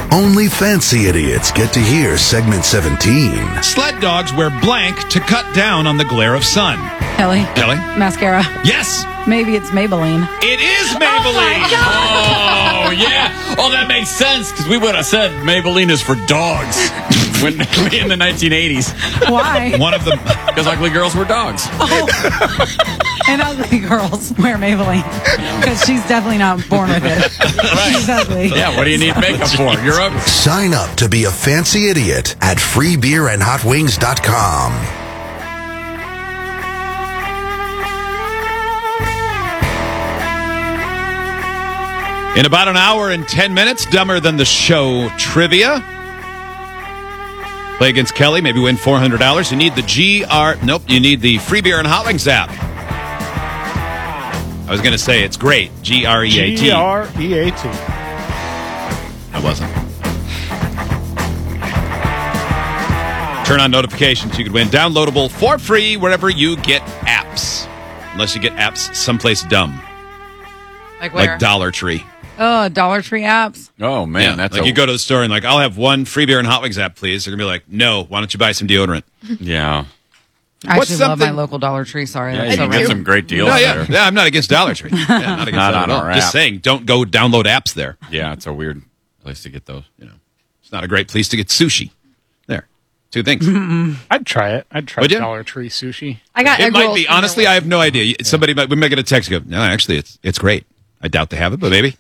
Only fancy idiots get to hear segment 17. Sled dogs wear blank to cut down on the glare of sun. Kelly. Mascara. Yes. Maybe it's Maybelline. It is Maybelline. Oh, yeah. Oh, that makes sense, because we would have said Maybelline is for dogs when in the 1980s. Why? One of them. Because ugly girls were dogs. Oh. And ugly girls wear Maybelline. Because she's definitely not born with it. Right. She's ugly. Yeah, what do you need makeup for? You're ugly. Sign up to be a fancy idiot at freebeerandhotwings.com. In about an hour and 10 minutes, Dumber Than the Show trivia. Play against Kelly, maybe win $400. You need the you need the Free Beer and Hot Wings app. I was going to say it's great. GREAT. GREAT. I wasn't. Turn on notifications. You could win downloadable for free wherever you get apps. Unless you get apps someplace dumb. Like where? Like Dollar Tree. Oh, Dollar Tree apps. Oh, man. Yeah, That's like you go to the store and like, I'll have one Free Beer and Hot Wings app, please. They're going to be like, no, why don't you buy some deodorant? Yeah. I What's actually love my something- local Dollar Tree. Sorry. Yeah, That's you so can get right. some great deals No, yeah. there. Yeah, I'm not against Dollar Tree. Yeah, not against Not that on at all. our Just app. saying, don't go download apps there. Yeah, it's a weird place to get those. You know, it's not a great place to get sushi. There, two things. I'd try it. I'd try Would you? Dollar Tree sushi. I got It egg might rolls be. from Honestly, there. I have no idea. Somebody we might get a text and go, no, actually, it's great. I doubt they have it, but maybe.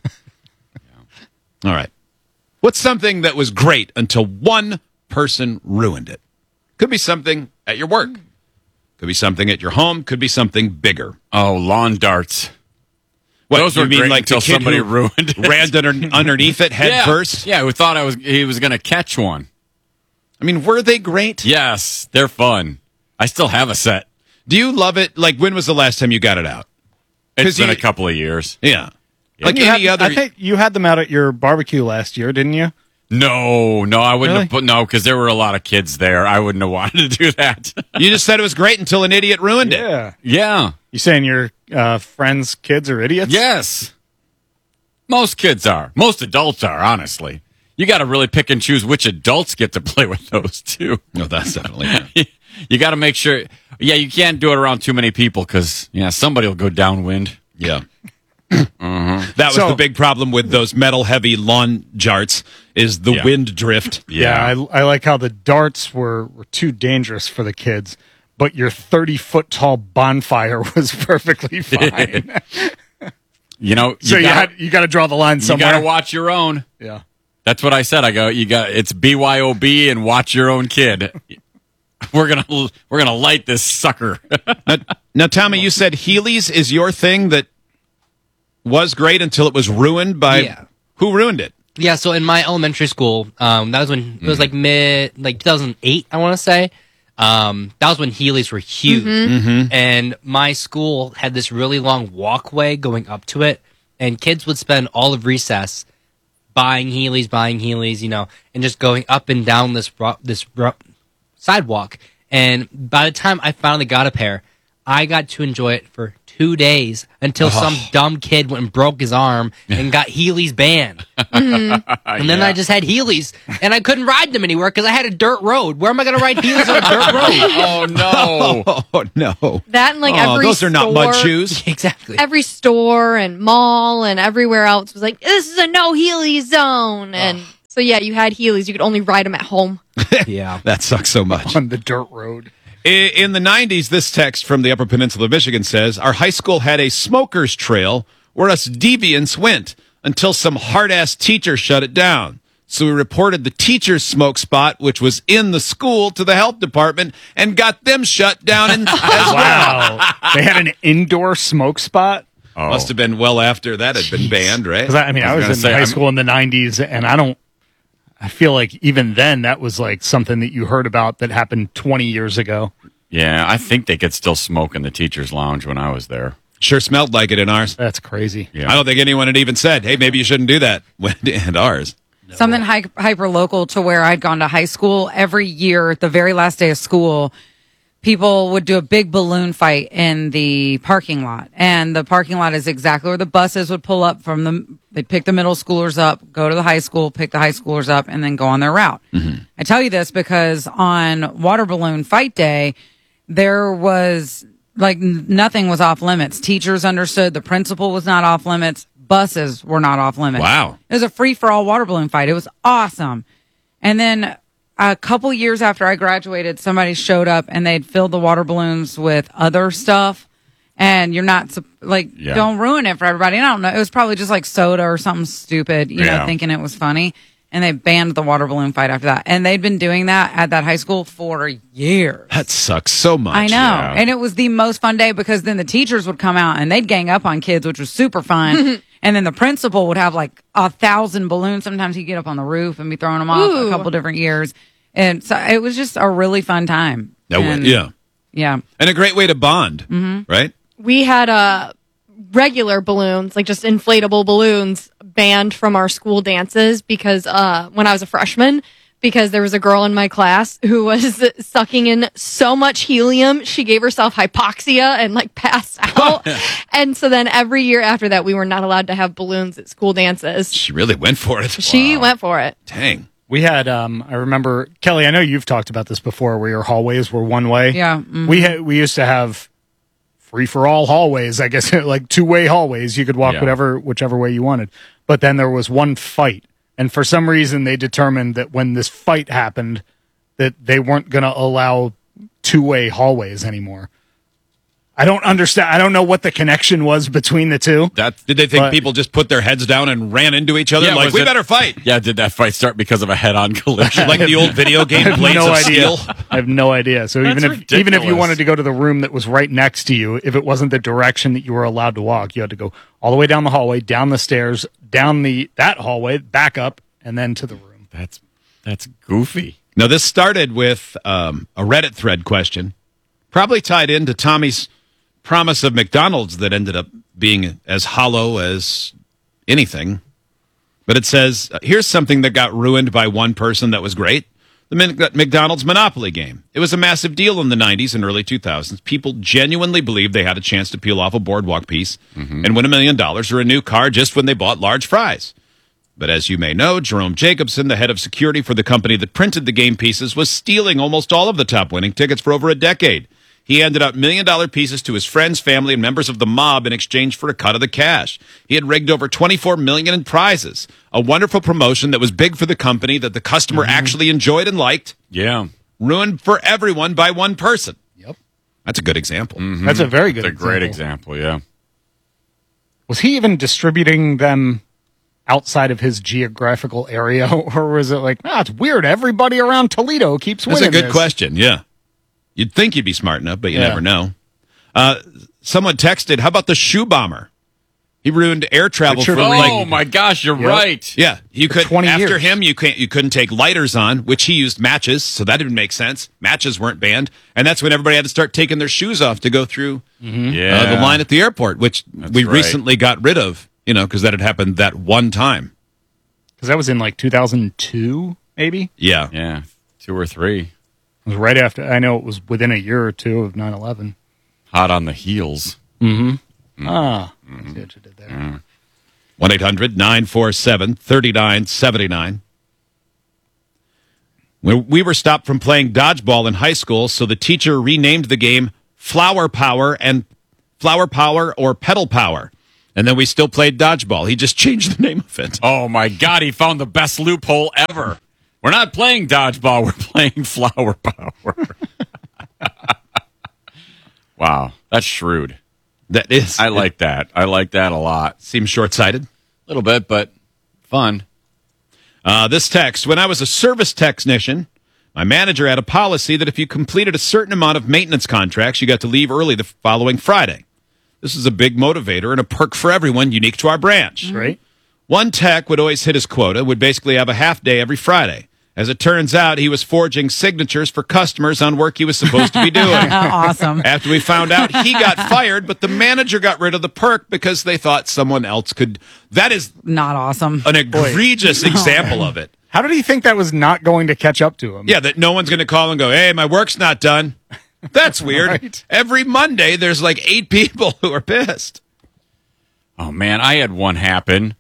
All right. What's something that was great until one person ruined it? Could be something at your work. Could be something at your home. Could be something bigger. Oh, lawn darts. What, Those you were mean great like until the kid somebody who ruined it? ran underneath it head first? Yeah, who thought he was going to catch one. I mean, were they great? Yes, they're fun. I still have a set. Do you love it? Like, when was the last time you got it out? It's 'Cause been you- a couple of years. Yeah. Yeah. Like You any had- other. I think you had them out at your barbecue last year, didn't you? No, I wouldn't Really? have put because there were a lot of kids there. I wouldn't have wanted to do that. You just said it was great until an idiot ruined it. Yeah. Yeah. You saying your friends' kids are idiots? Yes. Most kids are. Most adults are, honestly. You got to really pick and choose which adults get to play with those, too. No, that's definitely. You got to make sure. Yeah, you can't do it around too many people because, somebody will go downwind. Yeah. That was So- the big problem with those metal-heavy lawn jarts is the Yeah. wind drift. Yeah, I like how the darts were too dangerous for the kids, but your 30-foot tall bonfire was perfectly fine. So you got to draw the line you somewhere. got to watch your own. Yeah. That's what I said. I go, it's BYOB and watch your own kid. We're gonna light this sucker. Now, Tommy, you said Heelys is your thing that was great until it was ruined by... Yeah. Who ruined it? Yeah, so in my elementary school, that was when it was like 2008, I want to say. That was when Heelys were huge. And my school had this really long walkway going up to it, and kids would spend all of recess buying Heelys, and just going up and down this sidewalk. And by the time I finally got a pair, I got to enjoy it for 2 days until some dumb kid went and broke his arm and got Heelys banned. And then I just had Heelys, and I couldn't ride them anywhere because I had a dirt road. Where am I going to ride Heelys on a dirt road? Oh no! Oh, no. That and like every those are not mud store- shoes. Exactly. Every store and mall and everywhere else was like, this is a no Heelys zone. And so, yeah, you had Heelys. You could only ride them at home. Yeah. That sucks so much. On the dirt road. In the 90s, this text from the Upper Peninsula of Michigan says, our high school had a smoker's trail where us deviants went until some hard-ass teacher shut it down. So we reported the teacher's smoke spot, which was in the school, to the health department and got them shut down as well. Wow. They had an indoor smoke spot? Oh. Must have been well after that had been banned, right? 'Cause I was gonna in say, high school in the 90s, and I feel like even then that was like something that you heard about that happened 20 years ago. Yeah, I think they could still smoke in the teachers' lounge when I was there. Sure smelled like it in ours. That's crazy. Yeah. I don't think anyone had even said, hey, maybe you shouldn't do that in ours. Something hyper local to where I'd gone to high school. Every year, at the very last day of school, people would do a big balloon fight in the parking lot. And the parking lot is exactly where the buses would pull up from they'd pick the middle schoolers up, go to the high school, pick the high schoolers up, and then go on their route. I tell you this because on water balloon fight day, there was nothing was off limits. Teachers understood the principal was not off limits. Buses were not off limits. Wow. It was a free for all water balloon fight. It was awesome. And then a couple years after I graduated, somebody showed up and they'd filled the water balloons with other stuff. And you're not don't ruin it for everybody. And I don't know. It was probably just like soda or something stupid, you know, thinking it was funny. And they banned the water balloon fight after that. And they'd been doing that at that high school for years. That sucks so much. I know. Yeah. And it was the most fun day because then the teachers would come out and they'd gang up on kids, which was super fun. And then the principal would have 1,000 balloons. Sometimes he'd get up on the roof and be throwing them off a couple different years. And so it was just a really fun time. Yeah. Yeah. And a great way to bond, right? We had regular balloons, like just inflatable balloons, banned from our school dances because when I was a freshman, because there was a girl in my class who was sucking in so much helium, she gave herself hypoxia and passed out. And so then every year after that, we were not allowed to have balloons at school dances. She really went for it. She went for it. Dang. We had, I remember, Kelly, I know you've talked about this before, where your hallways were one way. Yeah. We used to have free-for-all hallways, I guess, two-way hallways. You could walk whichever way you wanted. But then there was one fight. And for some reason, they determined that when this fight happened, that they weren't going to allow two-way hallways anymore. I don't understand. I don't know what the connection was between the two. Did they think people just put their heads down and ran into each other? We better fight. Yeah, did that fight start because of a head-on collision? Like the old video game Blades of Steel? I have no idea. So even if you wanted to go to the room that was right next to you, if it wasn't the direction that you were allowed to walk, you had to go all the way down the hallway, down the stairs, down that hallway, back up, and then to the room. That's goofy. Now, this started with a Reddit thread question, probably tied into Tommy's promise of McDonald's that ended up being as hollow as anything. But it says, here's something that got ruined by one person that was great. The McDonald's Monopoly game. It was a massive deal in the 90s and early 2000s. People genuinely believed they had a chance to peel off a boardwalk piece and win $1 million or a new car just when they bought large fries. But as you may know, Jerome Jacobson, the head of security for the company that printed the game pieces, was stealing almost all of the top winning tickets for over a decade. He handed out $1 million pieces to his friends, family, and members of the mob in exchange for a cut of the cash. He had rigged over $24 million in prizes. A wonderful promotion that was big for the company that the customer actually enjoyed and liked. Yeah. Ruined for everyone by one person. Yep. That's a good example. That's a very good example. Great example, yeah. Was he even distributing them outside of his geographical area? Or was it it's weird. Everybody around Toledo keeps winning. That's a good question, yeah. You'd think you'd be smart enough, but you never know. Someone texted, how about the shoe bomber? He ruined air travel for my gosh, you're right. Yeah, you could 20 after years. him you couldn't take lighters on, which he used matches, so that didn't make sense. Matches weren't banned, and that's when everybody had to start taking their shoes off to go through the line at the airport, which we recently got rid of, because that had happened that one time. Because that was in 2002, maybe? Yeah. Yeah, 2 or 3. It was right after. I know it was within a year or two of 9/11. Hot on the heels. I see what you did there. 1-800-947-3979. We were stopped from playing dodgeball in high school, so the teacher renamed the game Flower Power or Pedal Power. And then we still played dodgeball. He just changed the name of it. Oh, my God. He found the best loophole ever. We're not playing dodgeball. We're playing Flower Power. Wow. That's shrewd. That is. I like that. I like that a lot. Seems short-sighted. A little bit, but fun. This text, when I was a service technician, my manager had a policy that if you completed a certain amount of maintenance contracts, you got to leave early the following Friday. This is a big motivator and a perk for everyone unique to our branch. Right. One tech would always hit his quota, would basically have a half day every Friday. As it turns out, he was forging signatures for customers on work he was supposed to be doing. Awesome. After we found out, he got fired, but the manager got rid of the perk because they thought someone else could. That is not awesome. An egregious example of it. How did he think that was not going to catch up to him? Yeah, that no one's going to call and go, hey, my work's not done. That's weird. Right. Every Monday, there's like 8 people who are pissed. Oh, man, I had one happen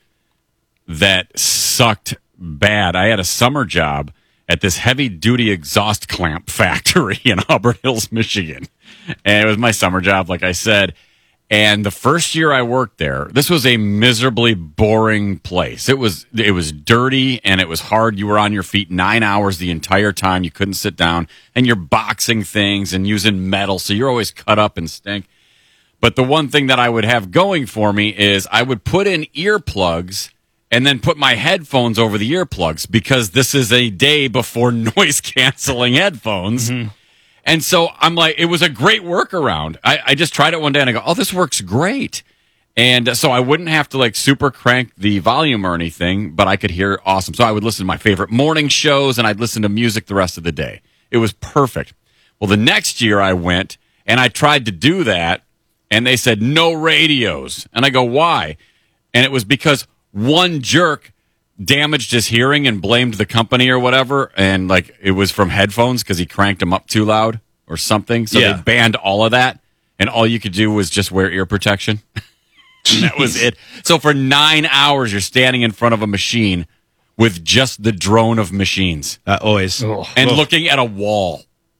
that sucked bad. I had a summer job at this heavy-duty exhaust clamp factory in Auburn Hills, Michigan. And it was my summer job, like I said. And the first year I worked there, this was a miserably boring place. It was dirty and it was hard. You were on your feet 9 hours the entire time. You couldn't sit down. And you're boxing things and using metal, so you're always cut up and stink. But the one thing that I would have going for me is I would put in earplugs and then put my headphones over the earplugs because this is a day before noise-canceling headphones. Mm-hmm. And so I'm like, it was a great workaround. I just tried it one day and I go, oh, this works great. And so I wouldn't have to like super crank the volume or anything, but I could hear awesome. So I would listen to my favorite morning shows and I'd listen to music the rest of the day. It was perfect. Well, the next year I went and I tried to do that and they said, no radios. And I go, why? And it was because one jerk damaged his hearing and blamed the company or whatever, and like it was from headphones because he cranked them up too loud or something. So they banned all of that, and all you could do was just wear ear protection. And that was it. So for 9 hours, you're standing in front of a machine with just the drone of machines, Always. and looking at a wall.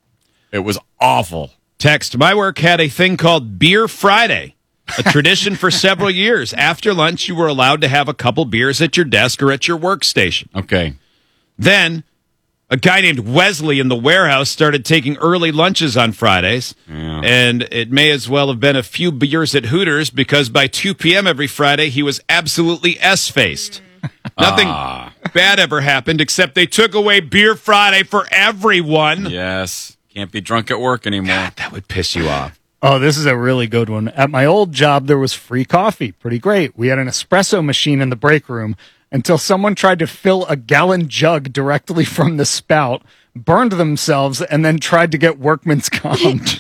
It was awful. Text, my work had a thing called Beer Friday. A tradition for several years. After lunch, you were allowed to have a couple beers at your desk or at your workstation. Okay. Then, a guy named Wesley in the warehouse started taking early lunches on Fridays. Yeah. And it may as well have been a few beers at Hooters because by 2 p.m. every Friday, he was absolutely S-faced. Nothing bad ever happened except they took away Beer Friday for everyone. Yes. Can't be drunk at work anymore. God, that would piss you off. Oh, this is a really good one. At my old job, there was free coffee. Pretty great. We had an espresso machine in the break room until someone tried to fill a gallon jug directly from the spout, burned themselves, and then tried to get workman's comp.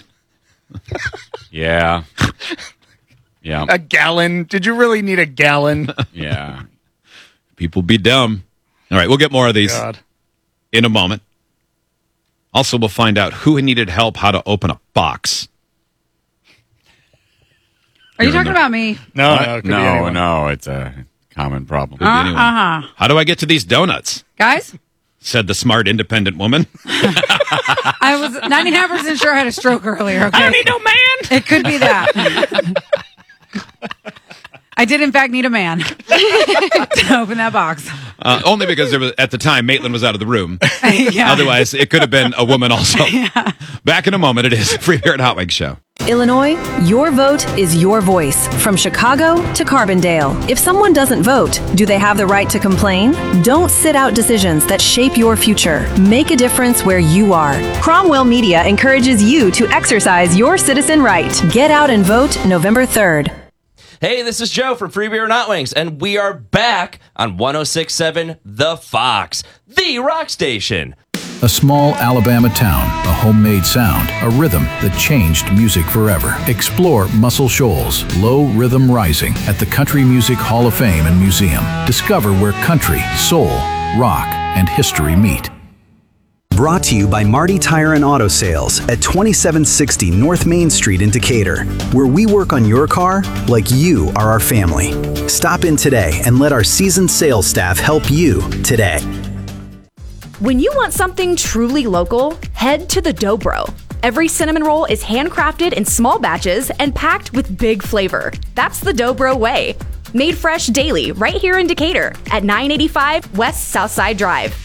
Yeah. Yeah. A gallon? Did you really need a gallon? Yeah. People be dumb. All right, we'll get more of these in a moment. Also, we'll find out who needed help how to open a box. Are you talking about me? No, it could be anyone. No, it's a common problem. How do I get to these donuts? Guys? Said the smart, independent woman. I was 99% sure I had a stroke earlier. Okay? I don't need no man. It could be that. I did, in fact, need a man to open that box. Only because there was, at the time, Maitland was out of the room. Yeah. Otherwise, it could have been a woman also. Yeah. Back in a moment, it is Free Beer and Hot Wings Show. Illinois, your vote is your voice. From Chicago to Carbondale. If someone doesn't vote, do they have the right to complain? Don't sit out decisions that shape your future. Make a difference where you are. Cromwell Media encourages you to exercise your citizen right. Get out and vote November 3rd. Hey, this is Joe from Free Beer and Hot Wings, and we are back on 106.7 The Fox, the rock station. A small Alabama town, a homemade sound, a rhythm that changed music forever. Explore Muscle Shoals, Low Rhythm Rising at the Country Music Hall of Fame and Museum. Discover where country, soul, rock, and history meet. Brought to you by Marty Tire and Auto Sales at 2760 North Main Street in Decatur, where we work on your car like you are our family. Stop in today and let our seasoned sales staff help you today. When you want something truly local, head to the Dobro. Every cinnamon roll is handcrafted in small batches and packed with big flavor. That's the Dobro way. Made fresh daily right here in Decatur at 985 West Southside Drive.